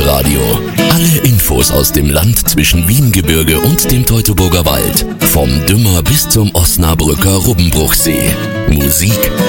Wiesenradio. Alle Infos aus dem Land zwischen Wiengebirge und dem Teutoburger Wald. Vom Dümmer bis zum Osnabrücker Rubbenbruchsee. Musik,